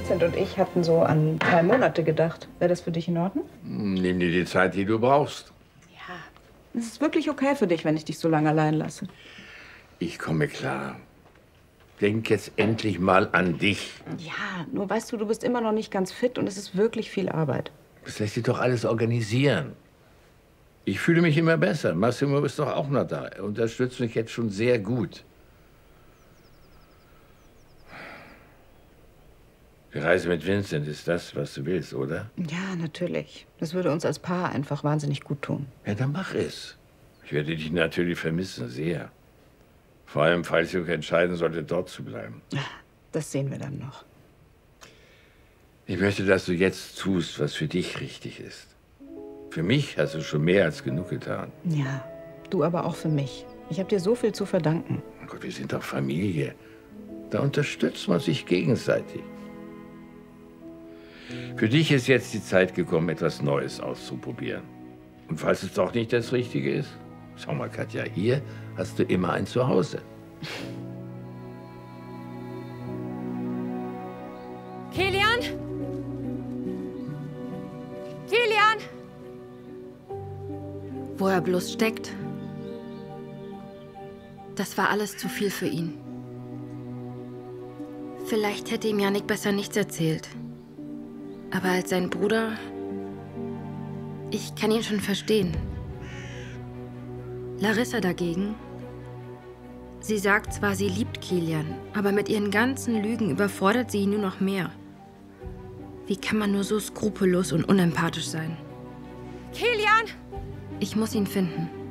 Vincent und ich hatten so an 3 Monate gedacht. Wäre das für dich in Ordnung? Nimm dir die Zeit, die du brauchst. Ja. Es ist wirklich okay für dich, wenn ich dich so lange allein lasse. Ich komme klar. Denk jetzt endlich mal an dich. Ja, nur weißt du, du bist immer noch nicht ganz fit und es ist wirklich viel Arbeit. Das lässt sich doch alles organisieren. Ich fühle mich immer besser. Massimo ist doch auch noch da. Er unterstützt mich jetzt schon sehr gut. Die Reise mit Vincent ist das, was du willst, oder? Ja, natürlich. Das würde uns als Paar einfach wahnsinnig gut tun. Ja, dann mach es. Ich werde dich natürlich vermissen, sehr. Vor allem, falls Jürgen entscheiden sollte, dort zu bleiben. Das sehen wir dann noch. Ich möchte, dass du jetzt tust, was für dich richtig ist. Für mich hast du schon mehr als genug getan. Ja, du aber auch für mich. Ich habe dir so viel zu verdanken. Oh Gott, wir sind doch Familie. Da unterstützt man sich gegenseitig. Für dich ist jetzt die Zeit gekommen, etwas Neues auszuprobieren. Und falls es doch nicht das Richtige ist, schau mal, Katja, hier hast du immer ein Zuhause. Kilian? Kilian? Wo er bloß steckt. Das war alles zu viel für ihn. Vielleicht hätte ihm Jannik besser nichts erzählt. Aber als sein Bruder... Ich kann ihn schon verstehen. Larissa dagegen... Sie sagt zwar, sie liebt Kilian, aber mit ihren ganzen Lügen überfordert sie ihn nur noch mehr. Wie kann man nur so skrupellos und unempathisch sein? Kilian! Ich muss ihn finden.